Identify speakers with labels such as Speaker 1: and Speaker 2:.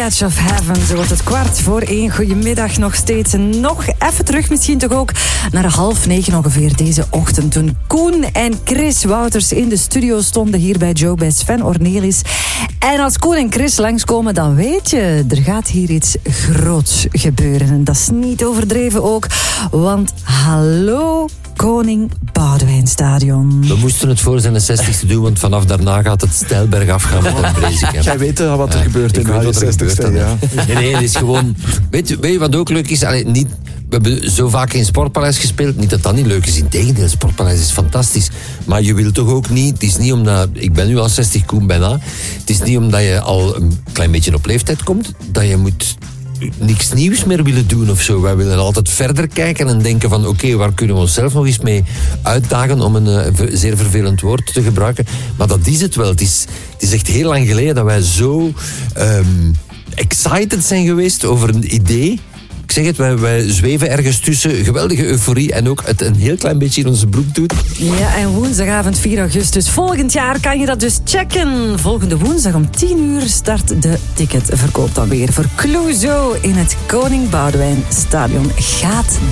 Speaker 1: Catch of Heaven. Zo wordt het 1:15. Goedemiddag nog steeds. Nog even terug misschien toch ook naar 8:30 ongeveer deze ochtend. Toen Koen en Chris Wouters in de studio stonden hier bij Joe bij Sven Ornelis. En als Koen en Chris langskomen, dan weet je, er gaat hier iets groots gebeuren. En dat is niet overdreven ook, want hallo Koning Boudewijnstadion.
Speaker 2: We moesten het voor zijn 60ste doen, want vanaf daarna gaat het steilberg afgaan met een brezik.
Speaker 3: Jij weet wat er gebeurt in de 60ste. Ja.
Speaker 2: Nee, het is gewoon... Weet je wat ook leuk is? Allee, niet, we hebben zo vaak in Sportpaleis gespeeld. Niet dat dat niet leuk is. Integendeel, Sportpaleis is fantastisch. Maar je wilt toch ook niet... Het is niet omdat... Ik ben nu al 60, Koen bijna. Het is niet omdat je al een klein beetje op leeftijd komt, dat je moet niks nieuws meer willen doen of zo. Wij willen altijd verder kijken en denken van oké, waar kunnen we onszelf nog eens mee uitdagen, om een zeer vervelend woord te gebruiken. Maar dat is het wel. Het is echt heel lang geleden dat wij zo excited zijn geweest over een idee. Ik zeg het, wij zweven ergens tussen geweldige euforie en ook het een heel klein beetje in onze broek doet.
Speaker 1: Ja, en woensdagavond 4 augustus volgend jaar kan je dat dus checken. Volgende woensdag om 10:00 start de ticketverkoop dan weer voor Clouseau in het Koning Boudewijn Stadion. Gaat